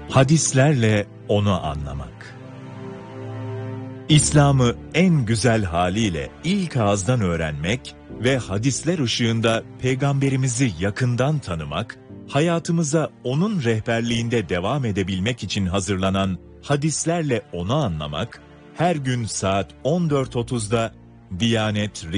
Hadislerle onu anlamak. İslam'ı en güzel haliyle ilk ağızdan öğrenmek ve hadisler ışığında Peygamberimizi yakından tanımak, hayatımıza onun rehberliğinde devam edebilmek için hazırlanan Hadislerle onu anlamak, her gün saat 14.30'da Diyanet